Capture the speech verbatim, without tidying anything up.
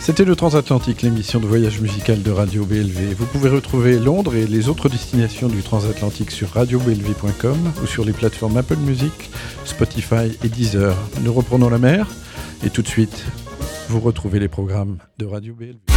C'était le Transatlantique, l'émission de voyage musical de Radio B L V. Vous pouvez retrouver Londres et les autres destinations du Transatlantique sur radio b l v point com ou sur les plateformes Apple Music, Spotify et Deezer. Nous reprenons la mer et tout de suite, vous retrouvez les programmes de Radio B L V.